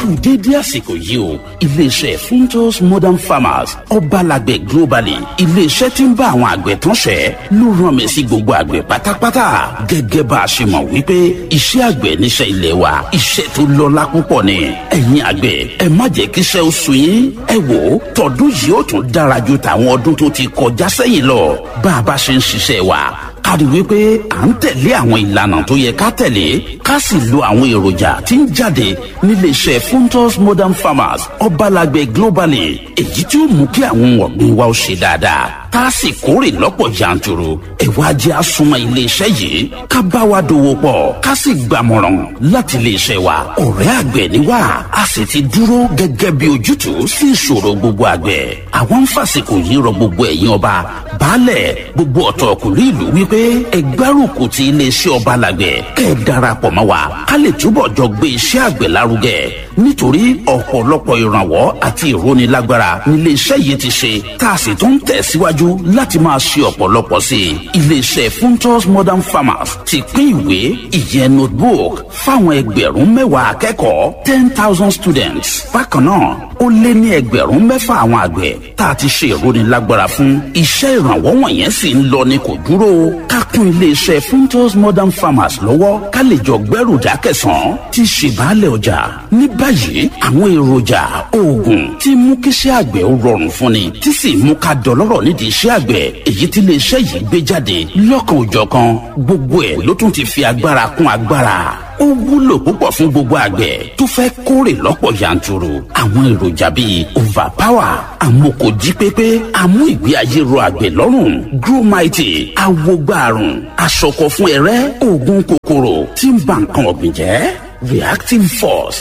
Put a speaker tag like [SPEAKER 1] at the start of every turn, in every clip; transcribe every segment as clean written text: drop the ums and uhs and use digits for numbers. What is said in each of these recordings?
[SPEAKER 1] déédéé àsìkò yìí o iléeṣẹ́ Funtos Modern Farmers ọbalàgbẹ̀ globally iléeṣẹ́ tí ń bá àwọn àgbẹ̀ tán ṣẹ́ ló rán mi sí gbogbo àgbẹ̀ pátápátá gẹ́gẹ́ bá a ṣe mọ̀ wípé iṣẹ́ àgbẹ̀ níṣẹ́ ilé wa iṣẹ́ tó lọ́lá púpọ̀ ni ẹ̀yin àgbẹ̀ ẹ má jẹ́ kí iṣẹ́ ó sú yín ẹ wò ó tọdún yìí ó tún dára ju tàwọn ọdún tó ti kọjá sẹ́yìn lọ bá a bá ṣe ń ṣiṣẹ́ wa ká rí wípé à ń tẹ̀lé àwọn ìlànà tó yẹ ká tẹ̀lé ká sì lo àwọn èròjà tí ń jáde níléeṣẹ́ Funtos Modern Farmers ọbalàgbẹ̀ globally èyí tí ó mú kí àwọn ọ̀gbìn wa ó ṣe dáadáa ká sì kórè lọ́pọ̀ yanturu ẹ wá jẹ́ àsùnmọ́ iléeṣẹ́ yìí ká bá wa dòwò pọ̀ ká sì gbàmọ̀ràn láti iléeṣẹ́ wa ọ̀rẹ́ àgbẹ̀ ni wá a sì ti dúró gẹ́gẹ́ bí ojútùú sí ìṣòro gbogbo àgbẹ̀ àwọn ń fàsìkò yìí rọ gbogbo ẹ̀yin ọba baálẹ̀ gbogbo ọ̀tọ̀ ọkùnrin ìlú wípé ẹgbẹ́rùkù ti iléeṣẹ́ ọbalàgbẹ̀ kẹ́ ẹ darapọ̀ mọ́ wa ká lè túbọ̀ jọ gbé iṣẹ́ àgbẹ̀ lárugẹ nítorí ọ̀pọ̀lọpọ̀ ìrànwọ́ àti ìrónilágbára níléeṣẹ́ yìí ti ṣe tá a sì tún tẹ̀síwájú láti máa ṣe ọ̀pọ̀lọpọ̀ sí i iléeṣẹ́ Funtos Modern Farmers ti pín ìwé ìyẹn notebook fáwọn ẹgbẹ̀rún 10 akẹ́kọ̀ọ́ 10,000 students bákan náà ó lé ní ẹgbẹ̀rún 6 àwọn àgbẹ̀ tá a ti ṣe ìrónilágbára fún iṣẹ́ ìrànwọ́ wọ̀nyẹn sì ń lọ ní kò dúró ká kún iléeṣẹ́ Funtos Modern Farmers lọ́wọ́ ká lè jọ gbẹ́rù dákẹ̀sán tí ṣèbálẹ̀ ọjà ní báyìí àwọn èròjà oògùn tí mú kíṣẹ́ àgbẹ̀ ó rọrùn fún ni tí sì mú ká dọlọ́rọ̀ nídìí iṣẹ́ àgbẹ̀ èyí tí iléeṣẹ́ yìí gbé jáde lọ́kan òjọ̀kan gbogbo ẹ̀ ló tún ti fi agbára kún agbára ó wúlò púpọ̀ fún gbogbo àgbẹ̀ tó fẹ́ kórè lọ́pọ̀ yanturu àwọn èròjà bíi overpower amókòjí pépé amú ìgbé ayé ro àgbẹ̀ lọ́rùn growmighty awogbàrún aṣọkọ fún ẹrẹ́ oògùn kòkòrò tí ń ba nǹkan ọ̀gbìn jẹ́ reactive force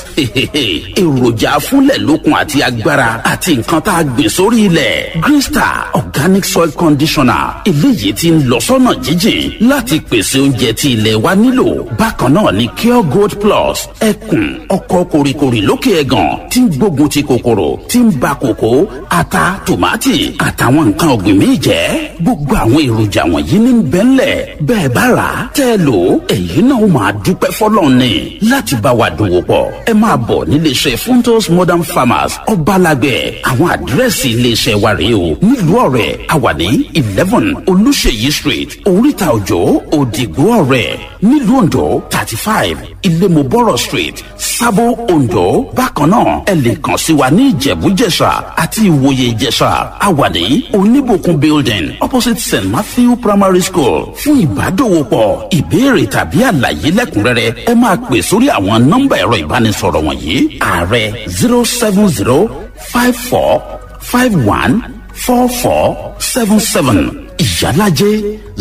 [SPEAKER 1] èròjà afúnlẹ̀ lókun àti agbára àti nǹkan tá a gbìn sórí ilẹ̀ Green Star organic soil conditioner eléyìí tí ń lọ sọ́nà jíjìn láti pèsè oúnjẹ tí ilẹ̀ wa nílò bákan náà ni Cure Gold Plus ẹkùn ọkọ̀ kòrìkòrì lókè ẹ̀gàn tí ń gbógun ti kòkòrò tí ń ba kòkó ata tòmátì àtàwọn nǹkan ọ̀gbìn míì jẹ́ gbogbo àwọn èròjà wọ̀nyí ní bẹ́ńlẹ̀ bẹ́ẹ̀ bá rà á tẹ́ ẹ lò èyí náà ó máa dúpẹ́ fọlọ́run ni láti bá wa dòwò pọ̀ ẹ máa bọ̀ níléeṣẹ́ Funtos Modern Farmers ọbalàgbẹ̀ àwọn àdírẹ́sì iléeṣẹ́ wa rèé o nílùú ọ̀rẹ́ àwa ní 11 olúṣèyí street oríta òjò òdìgbò ọ̀rẹ́ nílùú ondo 35 ilémobọ́rọ̀ street sábó ondo bákan náà ẹ lè kàn sí wa ní ìjẹ̀bú-jẹ̀ṣà àti ìwòye ìjẹ̀ṣà àwa ní oníbòkun building opposite St Matthew Primary School fún ìbádòwòpọ̀ ìbéèrè tàbí àlàyé lẹ́kùnrẹ́rẹ́ ẹ máa pè sórí àwọn nọ́mbà ẹ̀rọ ìbánisọ̀rọ̀ wọ̀nyí ààrẹ 07054514477 ìyálàjẹ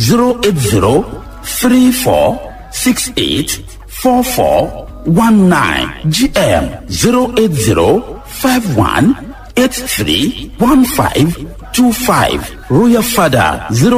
[SPEAKER 1] 08034684419 GM 08051831525 Royal Father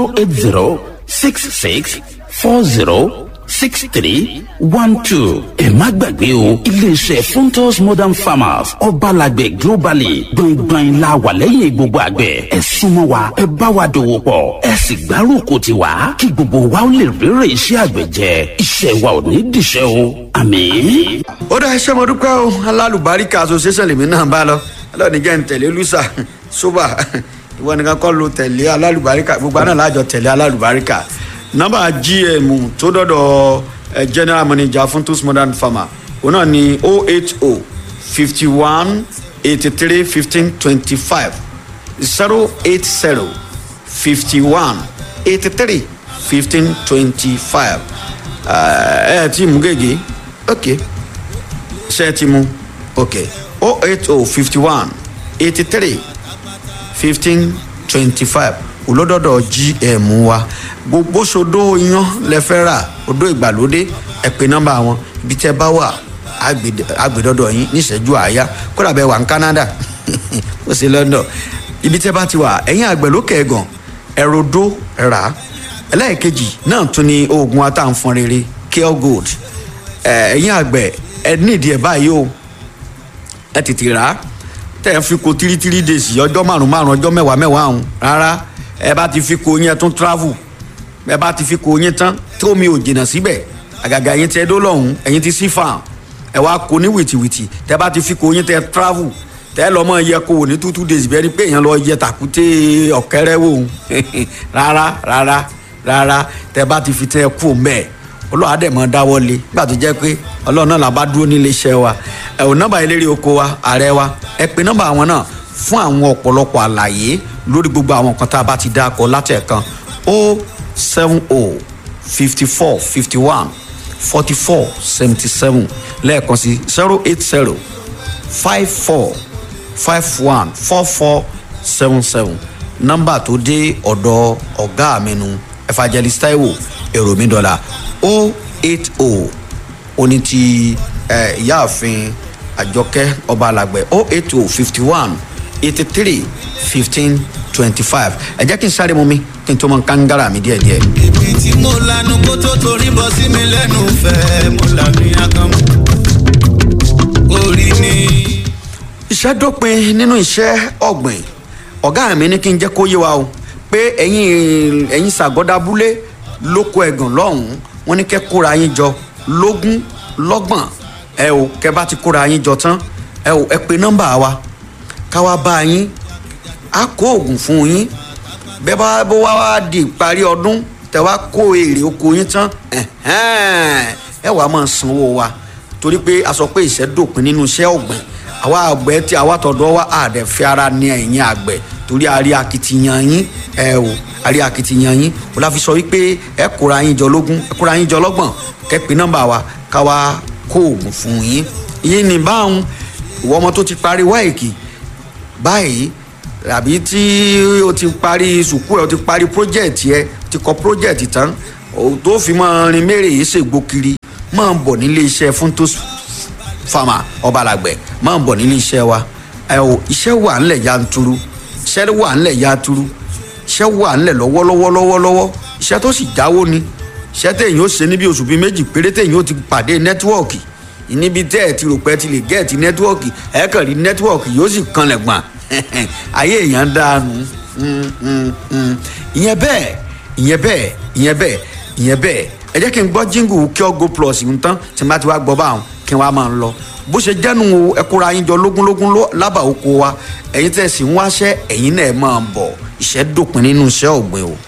[SPEAKER 1] 08066406312 ẹ má gbàgbé o iléeṣẹ́ Funtos Modern Farmers ọbalàgbẹ̀ globally gbọ̀ngbọ̀n la wà lẹ́yìn gbogbo àgbẹ̀ ẹ súnmọ́ wa ẹ bá wa dòwò pọ̀ ẹ sì gbárùkù ti wa kí gbogbo wa ó lè rere iṣẹ́ àgbẹ̀ jẹ iṣẹ́ wa ò ní dìṣẹ́ o àmín.
[SPEAKER 2] ó dá iṣẹ́ mo dúpẹ́ o alálùbáríkà association lèmi náà bá lọ ọlọ́ọ̀ni jẹ́ ń tẹ̀lé lùsà ṣùgbà ìwọ nìkan kọ́ ló tẹ̀lé alálùbáríkà gbogbo àná láàjọ tẹ̀lé alálùbáríkà nọ́mbà GM tó dọ́dọ̀ general manager Funtos Modern Farmer òun náà ni 080 51 83 15 25 080 51 83 15 25 tí mú gègé ok ṣe ti mú ok 080 51 83 15 25 olódọ́dọ̀ GM wa gbogbo sodo yan lẹ́fẹ́ rà odò ìgbàlódé ẹ pè nọ́mbà wọn ibi tẹ́ bá wà àgbèdọ́dọ̀ yín níṣẹ́jú àáyá kódà bẹ́ẹ̀ wà ní Canada ó sì London ibi tẹ́ bá ti wà ẹ̀yin àgbẹ̀ lókè ẹ̀gàn ẹ̀rọdó rà ẹlẹ́ẹ̀kejì náà tún ní oògùn atàǹfọ̀n rere Cure Gold ẹ̀yin àgbẹ̀ ẹ nídìí ẹ̀ báyìí o ẹ tètè rà á tẹ́ ẹ fi ko 3 days ọjọ́ 5 ọjọ́ 10 ọ̀hún rárá ẹ bá ti fi ko yín ẹ tún travel ẹ bá ti fi ko yín tán tí omi ò jìnnà síbẹ̀ àgàgà yín tẹ́ dó lọ́hùn ẹ̀yin ti sí farm ẹ ẹ wá kó ní wìtìwìtì tẹ́ bá ti fi kó yín tẹ́ travel tẹ́ lọ mọ yẹ kó wò ní 2 days bẹ́ẹ̀ ni pé èèyàn lọ yẹ tàkúté ọ̀kẹ́rẹ́ wò rárá tẹ́ bá ti fi tẹ́ kú mẹ́ẹ̀ Ọlọ́run àdẹ̀mọ́ dáwọ́ lé nígbà tó jẹ́ pé Ọlọ́run náà la bá dúró nílé iṣẹ́ wa ẹ ò nọ́mbà eléré oko wa ààrẹ wa ẹ pè nọ́mbà àwọn náà fún àwọn ọ̀pọ̀lọpọ̀ àlàyé lórí gbogbo àwọn nǹkan tá a bá ti dá akọ látẹ̀kan 070 54 51 44 77 lẹ́ẹ̀kan sí 080 54 51 44 77 nọ́mbà tó dé ọ̀dọ̀ ọ̀gá mi nu Evangelist Taiwo Èròmídọ́là 080 oní ti ìyáàfin Àjọkẹ́ Ọba Alàgbẹ̀ 080 51 83 15 25 ẹ jẹ́ kí n sáré mu mi kí n tó mọ kángára mi díẹ̀díẹ̀.
[SPEAKER 3] ibi tí mo lanu kó tó torí bọ́ sí mi lẹ́nu fẹ́ mo lànà yàgàn orí ni.
[SPEAKER 2] iṣẹ́ dópin nínú iṣẹ́ ọ̀gbìn ọ̀gá mi ní kí n jẹ́ kó yé wa o pé ẹ̀yin Ṣàgọ́dábúlé lóko ẹ̀gàn lọ́hùn-ún wọ́n ní kẹ́ kóra yín jọ lógún lọ́gbọ̀n ẹ o kẹ́ bá ti kóra yín jọ tán ẹ o ẹ pe nọ́mbà wa ká wá bá yín á kó oògùn fún yín bẹ́ẹ̀ bá bó wá di ìparí ọdún tẹ́ wá kó èrè oko yín tán ẹ wàá máa sanwó wa torí pé a sọ pé iṣẹ́ dópin nínú iṣẹ́ ọ̀gbìn àwa àgbẹ̀ tí àwa tọ̀dọ̀ wa àdẹ̀fẹ́ ara ní ẹ̀yìn àgbẹ̀ torí àrí akitiyan yín àrí akitiyan yín o la fi sọ wípé ẹ kóra yín jọ lógún ẹ kóra yín jọ lọ́gbọ̀n kẹ́ pè nọ́mbà wa ká wá kó oògùn fún yín yín ní báwọn ìwọ ọmọ tó ti parí wáìkì báyìí àbí tí o ti parí sùkúù ẹ o ti parí project yẹ ti kọ project tán o tó fi máa rin mẹ́rẹ̀ yìí ṣègbó kiri máa ń bọ̀ nílé iṣẹ́ Funtos Farmer Ọba Alàgbẹ̀ máa ń bọ̀ nílé iṣẹ́ wa iṣẹ́ wà ńlẹ̀ yanturu iṣẹ́ wà ńlẹ̀ yanturu iṣẹ́ wà ńlẹ̀ lọ́wọ́lọ́wọ́ iṣẹ́ tó sì jáwó ni iṣẹ́ téèyàn ó ṣe níbi oṣù bíi méjì péré téèyàn ó ti pàdé nẹ́tíwọ́ọ̀kì níbi tẹ́ ẹ̀ ti rò pé ti lè gẹ́ẹ̀tì nẹ́tíwọ́ọ̀kì ẹ̀ kàn rí nẹ́tíwọ́ọ̀kì yóò sì kanlẹ̀ gbọ̀n ayé èèyàn dànù ìyẹn bẹ́ẹ̀ ẹ jẹ́ kí n gbọ́ jíngù Cure Gold Plus ń tán tí n bá ti wá gbọ́ báwọn kí n wá máa ń lọ bó ṣe jẹ́nu ẹ kóra yín jọ lógúnlógún lábàá oko wa ẹ̀yin tẹ́ sì ń wáṣẹ́ ẹ̀yin náà máa ń bọ̀ iṣẹ́ dópin nínú iṣẹ́ ọ̀gbìn o.